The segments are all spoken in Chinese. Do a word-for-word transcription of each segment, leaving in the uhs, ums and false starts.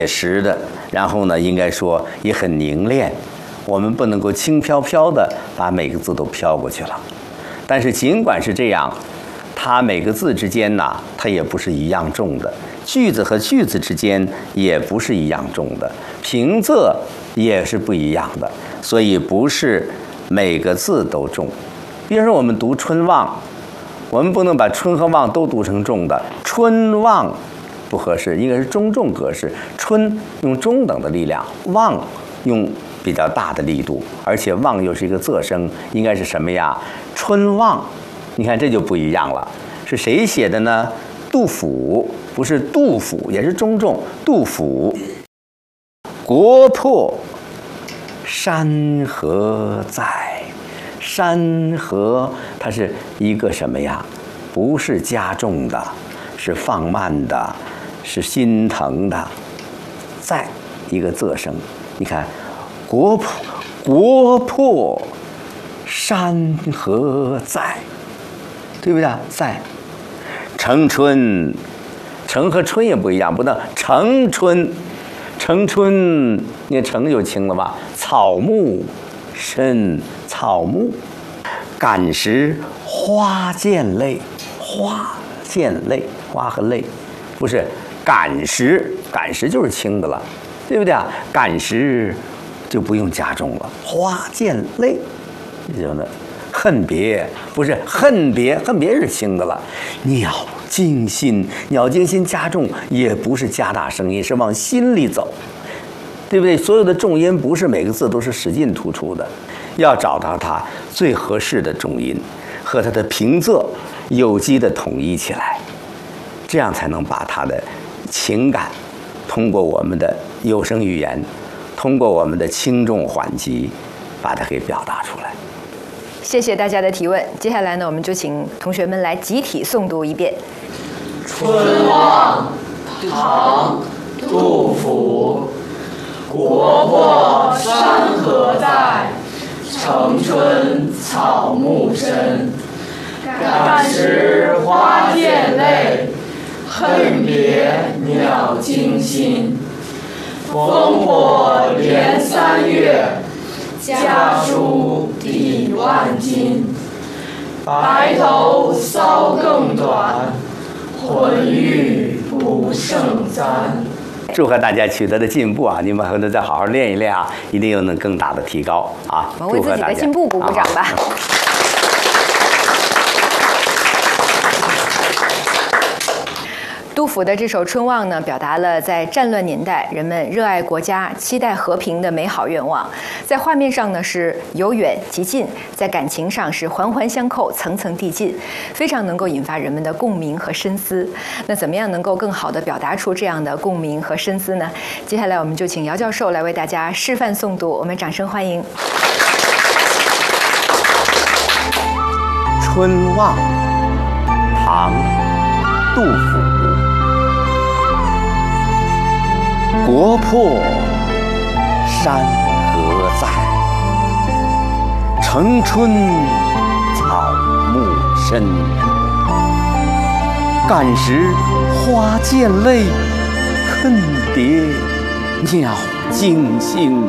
实的，然后呢，应该说也很凝练。我们不能够轻飘飘的把每个字都飘过去了。但是尽管是这样，它每个字之间呢，它也不是一样重的；句子和句子之间也不是一样重的；平仄也是不一样的。所以不是每个字都重。比如说我们读春望，我们不能把春和望都读成重的，春望不合适，应该是中重格式。春用中等的力量，望用比较大的力度，而且望又是一个仄声，应该是什么呀？春望，你看这就不一样了。是谁写的呢？杜甫，不是杜甫，也是中重。杜甫，国破山河在。山河它是一个什么呀？不是加重的，是放慢的，是心疼的。在一个仄声，你看，国破国破山河在，对不对？在。城春，城和春也不一样，不能城春，城春，你看城就轻了吧？草木深，草木。感时花溅泪，花溅泪，花和泪，不是感时，感时就是轻的了，对不对啊？感时就不用加重了，花溅泪，你说呢？恨别不是恨别，恨别是轻的了。鸟惊心，鸟惊心加重也不是加大声音，是往心里走，对不对？所有的重音不是每个字都是使劲突出的，要找到它最合适的重音和它的平仄有机的统一起来，这样才能把它的情感通过我们的有声语言，通过我们的轻重缓急，把它给表达出来。 谢谢大家的提问。接下来呢，我们就请同学们来集体诵读一遍 《春望》唐·杜甫。国破山河在，城春草木深。感时花溅泪，恨别鸟惊心。烽火连三月，家书抵万金。白头搔更短，浑欲不胜簪。 祝贺大家取得的进步啊！你们回头再好好练一练啊，一定有能更大的提高啊！ 我们为自己的进步鼓鼓掌吧。杜甫的这首《春望》呢，表达了在战乱年代人们热爱国家、期待和平的美好愿望。在画面上呢是由远及近，在感情上是环环相扣、层层递进，非常能够引发人们的共鸣和深思。那怎么样能够更好地表达出这样的共鸣和深思呢？接下来我们就请姚教授来为大家示范诵读，我们掌声欢迎。 《春望》唐·杜甫。国破山河在，城春草木深。感时花溅泪，恨别鸟惊心。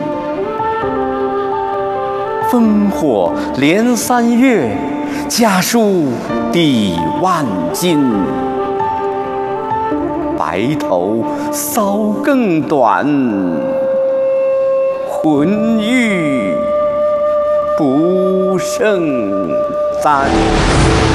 烽火连三月，家书抵万金。白头搔更短，浑欲不胜簪。